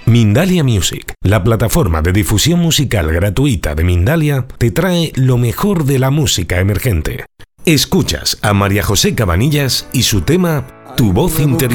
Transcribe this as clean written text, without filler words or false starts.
Mindalia Music, la plataforma de difusión musical gratuita de Mindalia, te trae lo mejor de la música emergente. Escuchas a María José Cabanillas y su tema Tu voz interior.